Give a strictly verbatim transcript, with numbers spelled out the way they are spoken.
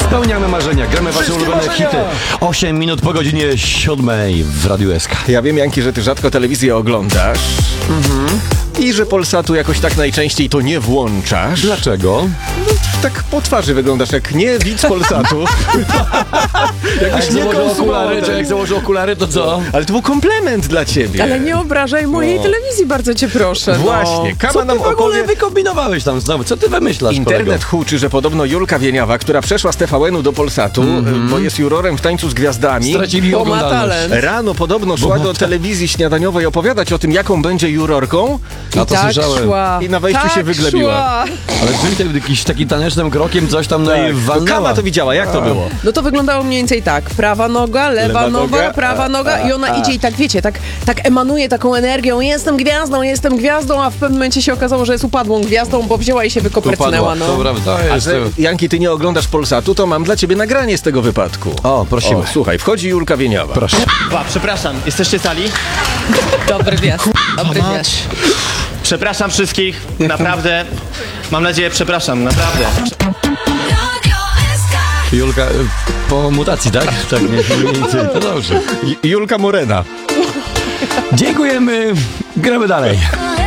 Spełniamy marzenia, gramy wasze Wszystkie ulubione marzenia. hity. osiem minut po godzinie siódmej w Radiu S K. Ja wiem, Janki, że ty rzadko telewizję oglądasz. Mhm. I że Polsatu jakoś tak najczęściej to nie włączasz. Dlaczego? Tak po twarzy wyglądasz jak nie widz Polsatu. Jakbyś nie założę konsumował okulary, czy tej- jak założę okulary, to co? Ale to był komplement dla ciebie. Ale nie obrażaj mojej No. telewizji, bardzo cię proszę. No. Właśnie, Co Kama ty nam w ogóle opowie... wykombinowałeś tam znowu? Co ty wymyślasz, Internet kolego? huczy, że podobno Julka Wieniawa, która przeszła z T V N-u do Polsatu, Mhm. bo jest jurorem w Tańcu z Gwiazdami, Stracili Bo ma oglądalność. talent. rano podobno szła do telewizji śniadaniowej opowiadać o tym, jaką będzie jurorką, A to tak słyszałem. szła. I na wejściu tak się wyglebiła. Szła. Ale czyli jakiś taki tanecznym krokiem coś tam no i tak, to walnęła. Kama to widziała, jak to było? No to wyglądało mniej więcej tak. Prawa noga, lewa, Lewa noga, noga, prawa a, noga a, i ona a. idzie i tak, wiecie, tak, tak emanuje taką energią. Jestem gwiazdą, jestem gwiazdą, a w pewnym momencie się okazało, że jest upadłą gwiazdą, bo wzięła i się wykopertnęła. No. To prawda, to A jest... że, Janki, ty nie oglądasz Polsatu, to mam dla ciebie nagranie z tego wypadku. O, prosimy. O, słuchaj, wchodzi Julka Wieniawa. Proszę. Ba, przepraszam, jesteście sali? Dobry wiatr. Dobry wiatr. Przepraszam wszystkich, naprawdę. Mam nadzieję, przepraszam, naprawdę. Julka, y, po mutacji, tak? Tak, nie, mniej więcej. To dobrze. J- Julka Morena. Dziękujemy. Gramy dalej.